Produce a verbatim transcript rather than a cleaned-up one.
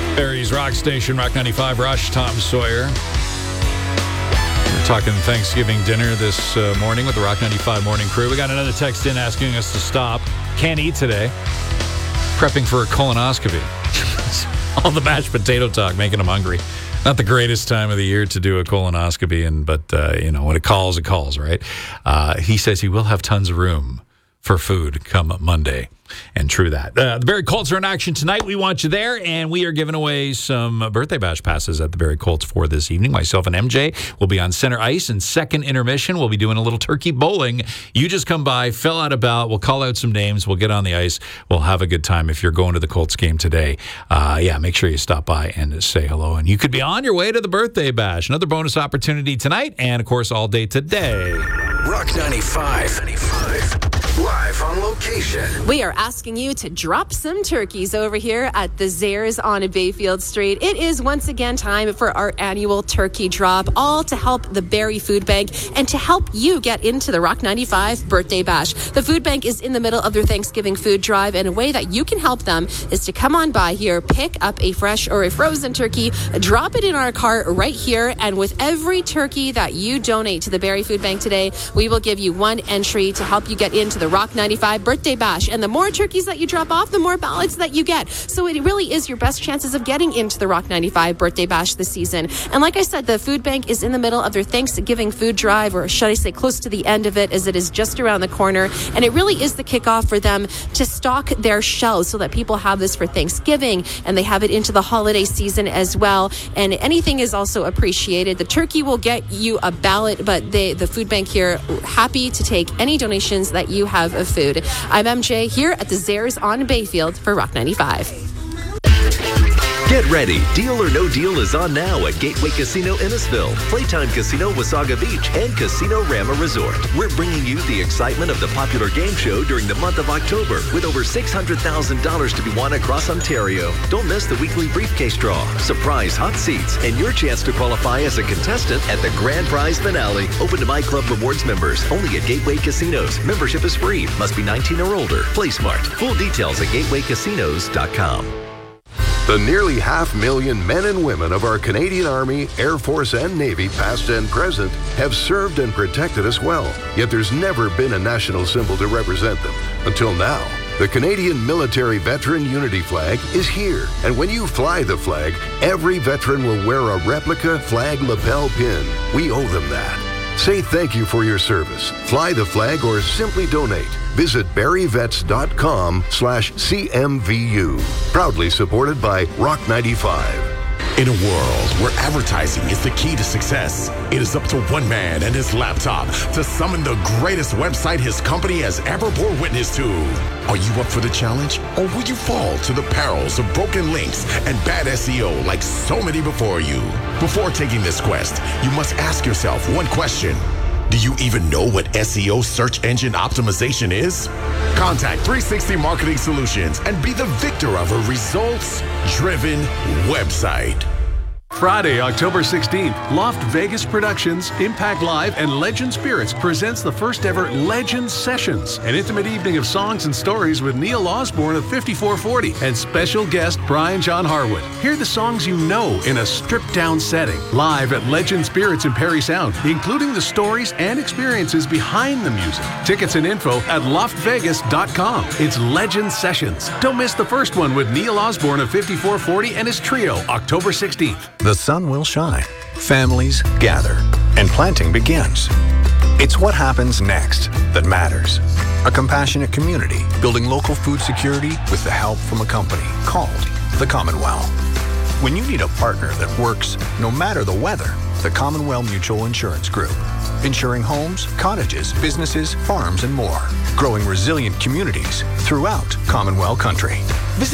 Barry's Rock Station, Rock ninety-five, Rush, Tom Sawyer. We're talking Thanksgiving dinner this uh, morning with the Rock ninety-five morning crew. We got another text in asking us to stop. Can't eat today. Prepping for a colonoscopy. All the mashed potato talk making them hungry. Not the greatest time of the year to do a colonoscopy, and but, uh, you know, when it calls, it calls, right? Uh, he says he will have tons of room for food come Monday. And true that. Uh, the Barrie Colts are in action tonight. We want you there, and we are giving away some birthday bash passes at the Barrie Colts for this evening. Myself and M J will be on center ice, and second intermission, we'll be doing a little turkey bowling. You just come by, fill out a ballot, we'll call out some names, we'll get on the ice, we'll have a good time if you're going to the Colts game today. Uh, yeah, make sure you stop by and say hello, and you could be on your way to the birthday bash. Another bonus opportunity tonight, and of course, all day today. Rock ninety-five. Live on location. We are asking you to drop some turkeys over here at the Zares on Bayfield Street. It is once again time for our annual turkey drop, all to help the Barrie Food Bank and to help you get into the Rock ninety-five birthday bash. The food bank is in the middle of their Thanksgiving food drive, and a way that you can help them is to come on by here, pick up a fresh or a frozen turkey, drop it in our cart right here, and with every turkey that you donate to the Barrie Food Bank today, we will give you one entry to help you get into the Rock ninety-five birthday bash. And the more turkeys that you drop off, the more ballots that you get. So it really is your best chances of getting into the Rock ninety-five birthday bash this season. And like I said, the food bank is in the middle of their Thanksgiving food drive, or should I say close to the end of it, as it is just around the corner. And it really is the kickoff for them to stock their shelves so that people have this for Thanksgiving, and they have it into the holiday season as well. And anything is also appreciated. The turkey will get you a ballot, but they, the food bank here, happy to take any donations that you have of food. I'm M J here at the Zares on Bayfield for Rock ninety-five. Get ready. Deal or No Deal is on now at Gateway Casino Innisfil, Playtime Casino Wasaga Beach, and Casino Rama Resort. We're bringing you the excitement of the popular game show during the month of October with over six hundred thousand dollars to be won across Ontario. Don't miss the weekly briefcase draw, surprise hot seats, and your chance to qualify as a contestant at the grand prize finale. Open to My Club Rewards members only at Gateway Casinos. Membership is free. Must be nineteen or older. Play smart. Full details at gateway casinos dot com. The nearly half million men and women of our Canadian Army, Air Force, and Navy, past and present, have served and protected us well. Yet there's never been a national symbol to represent them. Until now. The Canadian Military Veteran Unity Flag is here. And when you fly the flag, every veteran will wear a replica flag lapel pin. We owe them that. Say thank you for your service. Fly the flag or simply donate. Visit barrievets.com slash CMVU. Proudly supported by Rock ninety-five. In a world where advertising is the key to success, it is up to one man and his laptop to summon the greatest website his company has ever bore witness to. Are you up for the challenge, or will you fall to the perils of broken links and bad S E O like so many before you? Before taking this quest, you must ask yourself one question. Do you even know what S E O search engine optimization is? Contact three sixty Marketing Solutions and be the victor of a results-driven website. Friday, October sixteenth, Loft Vegas Productions, Impact Live, and Legend Spirits presents the first ever Legend Sessions, an intimate evening of songs and stories with Neil Osborne of fifty-four forty and special guest Brian John Harwood. Hear the songs you know in a stripped-down setting, live at Legend Spirits in Perry Sound, including the stories and experiences behind the music. Tickets and info at loft vegas dot com. It's Legend Sessions. Don't miss the first one with Neil Osborne of fifty-four forty and his trio, October sixteenth. The sun will shine, families gather, and planting begins. It's what happens next that matters. A compassionate community building local food security with the help from a company called the Commonwealth. When you need a partner that works no matter the weather, the Commonwealth Mutual Insurance Group. Insuring homes, cottages, businesses, farms, and more. Growing resilient communities throughout Commonwealth country. Visit